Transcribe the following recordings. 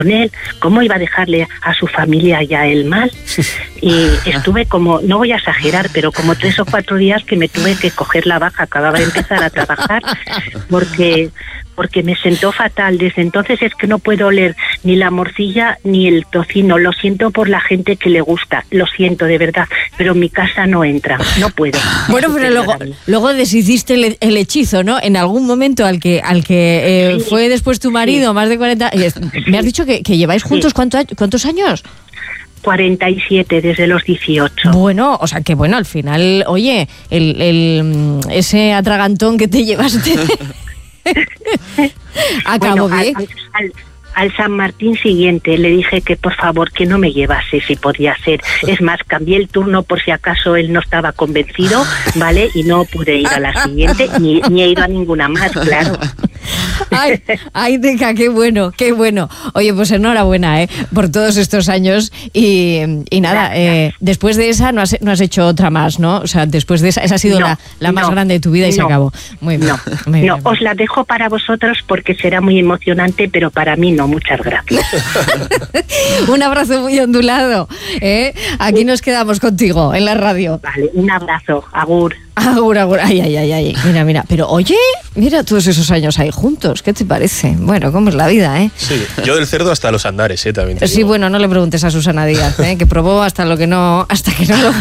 con él, ¿cómo iba a dejarle a su familia y a él mal? Y estuve como, no voy a exagerar, pero como 3 o 4 días que me tuve que coger la baja, acababa de empezar a trabajar, porque me sentó fatal. Desde entonces es que no puedo oler ni la morcilla ni el tocino. Lo siento por la gente que le gusta, lo siento de verdad, pero en mi casa no entra, no puedo. Bueno, pero luego deshiciste el hechizo, ¿no? En algún momento al que sí, fue después tu marido, sí, más de 40... Me has dicho que lleváis juntos, sí, ¿cuántos años? 47, desde los 18. Bueno, o sea que bueno, al final, oye, ese atragantón que te llevaste... Acabó bien. Al San Martín siguiente le dije que por favor que no me llevase si podía ser. Es más, cambié el turno por si acaso él no estaba convencido, ¿vale? Y no pude ir a la siguiente, ni he ido a ninguna más, claro. Ay, Teca, qué bueno, qué bueno. Oye, pues enhorabuena, por todos estos años y nada, después de esa no has hecho otra más, ¿no? O sea, después de esa ha sido la más grande de tu vida y se acabó. Muy bien. Muy bien. Os la dejo para vosotros porque será muy emocionante, pero para mí no. Muchas gracias. Un abrazo muy ondulado. Aquí nos quedamos contigo en la radio. Vale, un abrazo. Agur. Agur. Ay. Mira. Pero oye, mira todos esos años ahí juntos. ¿Qué te parece? Bueno, cómo es la vida, ¿eh? Sí, yo del cerdo hasta los andares, también te digo. Sí, bueno, no le preguntes a Susana Díaz, que probó hasta que no lo...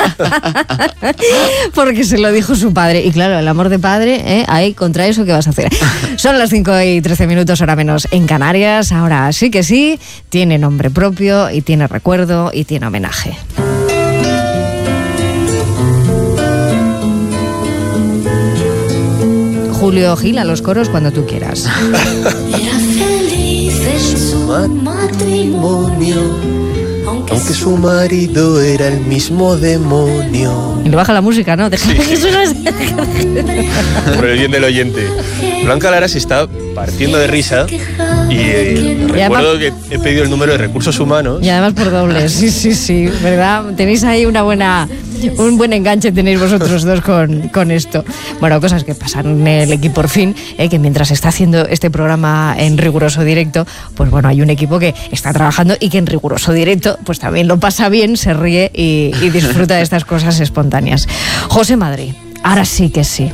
Porque se lo dijo su padre. Y claro, el amor de padre, ahí contra eso, ¿qué vas a hacer? Son las 5:13, hora menos en Canarias. Ahora sí que sí, tiene nombre propio y tiene recuerdo y tiene homenaje. Julio Gil a los coros cuando tú quieras. Era feliz en su matrimonio, aunque su marido era el mismo demonio. Y le baja la música, ¿no? Sí. Por el bien del oyente. Blanca Lara se está partiendo de risa y recuerdo que he pedido el número de recursos humanos. Y además por doble, sí, ¿verdad? Tenéis ahí un buen enganche tenéis vosotros dos con esto. Bueno, cosas que pasan en el equipo por fin, que mientras está haciendo este programa en riguroso directo, pues bueno, hay un equipo que está trabajando y que en riguroso directo pues también lo pasa bien, se ríe y disfruta de estas cosas espontáneas. José Madrid, ahora sí que sí,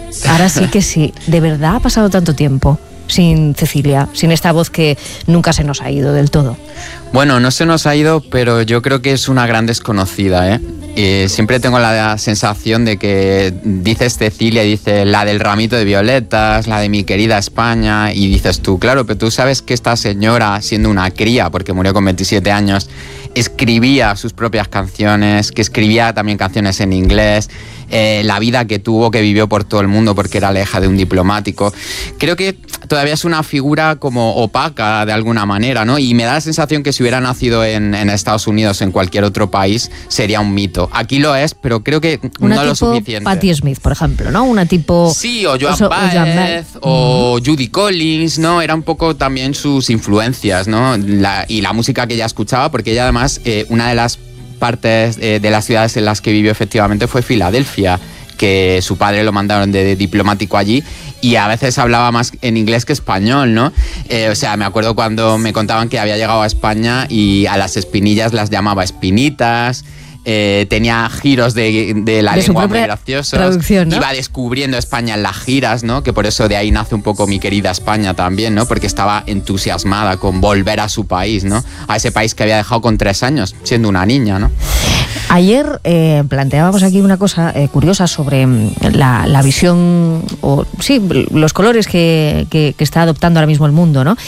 ¿de verdad ha pasado tanto tiempo sin Cecilia, sin esta voz que nunca se nos ha ido del todo? Bueno, no se nos ha ido, pero yo creo que es una gran desconocida, siempre tengo la sensación de que dices Cecilia, dice la del ramito de violetas, la de mi querida España, y dices tú, claro, pero tú sabes que esta señora, siendo una cría, porque murió con 27 años, escribía sus propias canciones, que escribía también canciones en inglés, la vida que tuvo, que vivió por todo el mundo porque era la hija de un diplomático. Creo que todavía es una figura como opaca de alguna manera, ¿no? Y me da la sensación que si hubiera nacido en Estados Unidos, en cualquier otro país, sería un mito. Aquí lo es, pero creo que no lo suficiente. Una tipo Patti Smith, por ejemplo, ¿no? Una tipo... Sí, o Joan Baez, o Judy Collins, ¿no? Era un poco también sus influencias, ¿no? Y la música que ella escuchaba, porque ella además, una de las partes de las ciudades en las que vivió efectivamente fue Filadelfia, que su padre lo mandaron de diplomático allí y a veces hablaba más en inglés que español, ¿no? O sea, me acuerdo cuando me contaban que había llegado a España y a las espinillas las llamaba espinitas. Tenía giros de la lengua muy graciosos, ¿no? Iba descubriendo España en las giras, ¿no? Que por eso de ahí nace un poco Mi querida España también, ¿no? Porque estaba entusiasmada con volver a su país, ¿no? A ese país que había dejado con 3 años, siendo una niña, ¿no? Ayer planteábamos aquí una cosa curiosa sobre la visión, o sí, los colores que está adoptando ahora mismo el mundo, ¿no?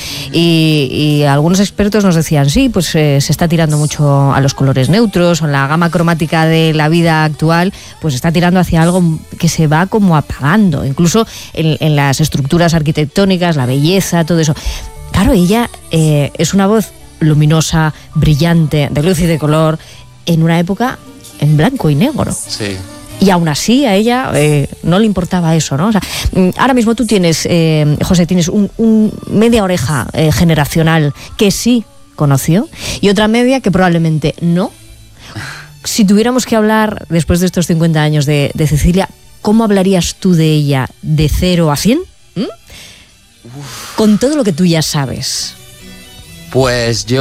Y algunos expertos nos decían, sí, pues se está tirando mucho a los colores neutros, o la gama cromática de la vida actual pues está tirando hacia algo que se va como apagando, incluso en las estructuras arquitectónicas, la belleza, todo eso. Claro, ella es una voz luminosa, brillante, de luz y de color, en una época en blanco y negro. Sí. Y aún así a ella no le importaba eso, ¿no? O sea, ahora mismo tú tienes, José, tienes un media oreja generacional que sí conoció y otra media que probablemente no. Si tuviéramos que hablar, después de estos 50 años de Cecilia, ¿cómo hablarías tú de ella de 0 a 100? Con todo lo que tú ya sabes. Pues yo